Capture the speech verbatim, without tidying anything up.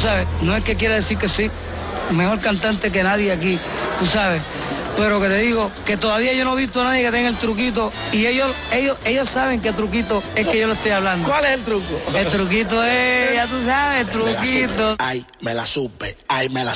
sabes, no es que quiera decir que soy mejor cantante que nadie aquí, tú sabes, pero que te digo que todavía yo no he visto a nadie que tenga el truquito y ellos ellos ellos saben qué truquito es que yo le estoy hablando. ¿Cuál es el truco? El truquito es, ya tú sabes, el truquito. Ay, me la supe, ay, me la